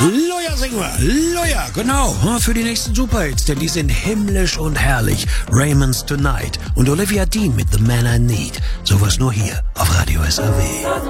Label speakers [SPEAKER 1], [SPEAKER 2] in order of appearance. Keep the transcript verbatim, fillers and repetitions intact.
[SPEAKER 1] Loja singen wir. Loja, genau. Für die nächsten Superhits, denn die sind himmlisch und herrlich. Raymond's Tonight und Olivia Dean mit The Man I Need. Sowas nur hier auf Radio S R W.